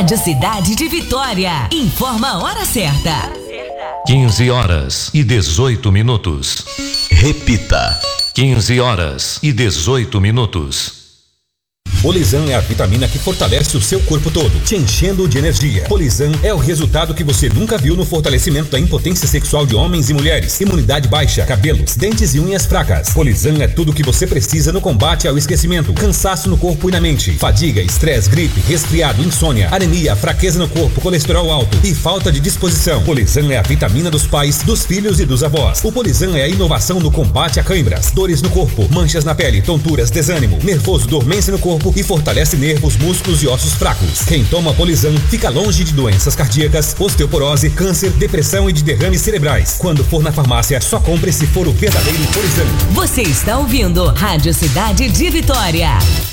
Rádio Cidade de Vitória. Informa a hora certa. 15h18. Repita. 15h18. Polizan é a vitamina que fortalece o seu corpo todo, te enchendo de energia. Polizan é o resultado que você nunca viu no fortalecimento da impotência sexual de homens e mulheres. Imunidade baixa, cabelos, dentes e unhas fracas. Polizan é tudo o que você precisa no combate ao esquecimento, cansaço no corpo e na mente, fadiga, estresse, gripe, resfriado, insônia, anemia, fraqueza no corpo, colesterol alto e falta de disposição. Polizan é a vitamina dos pais, dos filhos e dos avós. O Polizan é a inovação no combate a cãibras, dores no corpo, manchas na pele, tonturas, desânimo, nervoso, dormência no corpo e fortalece nervos, músculos e ossos fracos. Quem toma Polizan fica longe de doenças cardíacas, osteoporose, câncer, depressão e de derrames cerebrais. Quando for na farmácia, só compre se for o verdadeiro Polizan. Você está ouvindo Rádio Cidade de Vitória.